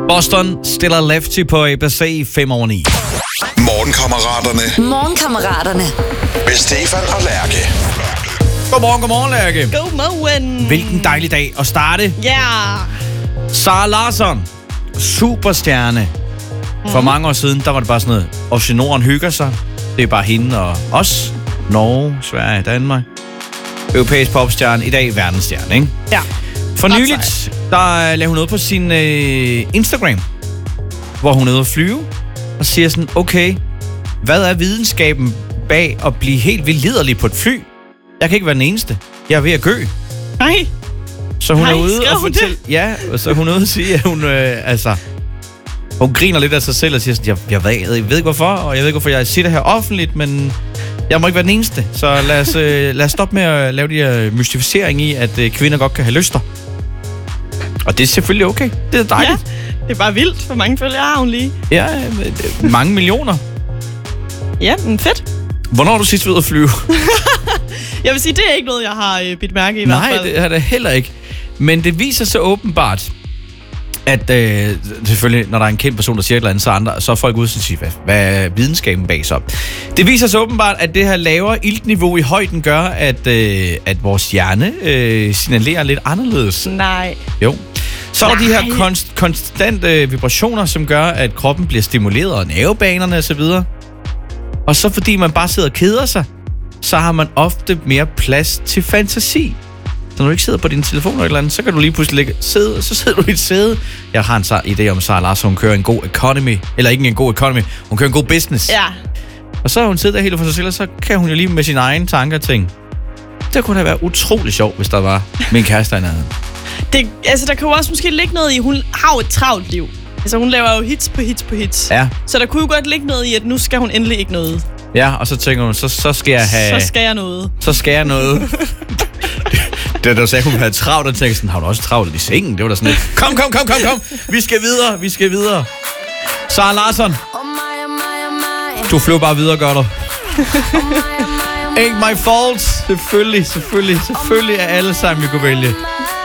Boston stiller Lefty på ABC 5 over 9. Morgenkammeraterne. Med Stefan og Lærke. Godmorgen, Lærke. Godmorgen. Hvilken dejlig dag at starte. Ja. Yeah. Sara Larsson, superstjerne. For mange år siden, der var det bare sådan noget, Oceanoren hygger sig. Det er bare hende og os. Norge, Sverige, Danmark. Europæisk popstjerne, i dag verdensstjerne, ikke? Ja. For nyligt, der lavede hun noget på sin Instagram, hvor hun er ude at flyve, og siger sådan, okay, hvad er videnskaben bag at blive helt vildt liderlig på et fly? Jeg kan ikke være den eneste. Jeg er ved at gø. Nej. Så hun er ude og fortælle... Ja, så hun er ude og sige, at hun hun griner lidt af sig selv og siger sådan, jeg ved ikke hvorfor, og jeg ved ikke hvorfor jeg siger det her offentligt, men jeg må ikke være den eneste. Så lad os stoppe med at lave de her mystificering i, at kvinder godt kan have lyster. Og det er selvfølgelig okay. Det er dejligt. Ja, det er bare vildt. Hvor mange følgere har hun lige? Ja, mange millioner. Ja, men fedt. Hvornår er du sidst ved at flyve? Jeg vil sige, det er ikke noget, jeg har bidt mærke i hvert fald. Nej, det er det heller ikke. Men det viser sig åbenbart, at selvfølgelig, når der er en kendt person, der siger et eller andet, så er folk ude og sige, hvad er videnskaben bag så? Det viser sig åbenbart, at det her lavere iltniveau i højden gør, at vores hjerne signalerer lidt anderledes. Nej. Jo. Så er der de her konstante vibrationer, som gør, at kroppen bliver stimuleret, og nervebanerne osv. Og så fordi man bare sidder og keder sig, så har man ofte mere plads til fantasi. Så når du ikke sidder på din telefon eller et eller andet, så kan du lige pludselig sidde, så sidder du i et sæde. Jeg har en idé om, Sara Larsson, hun kører en god economy. Eller ikke en god economy, hun kører en god business. Ja. Og så har hun siddet der helt for sig selv, og så kan hun jo lige med sine egne tanker tænke, det kunne da være utrolig sjovt, hvis der var min kæreste eller andet. Der kan jo også måske ligge noget i, hun har jo et travlt liv. Altså hun laver jo hits på hits på hits. Ja. Så der kunne jo godt ligge noget i, at nu skal hun endelig ikke noget. Ja, og så tænker hun, så skal jeg have... Så skal jeg noget. Så skal jeg noget. Det der sagde, hun havde travlt, og tænkte sådan, har du også travlt i sengen? Det var da sådan lidt, kom. Vi skal videre. Sara Larsson. Du flyver bare videre, gør du. Ain't my fault. Selvfølgelig er alle sammen, vi kunne vælge.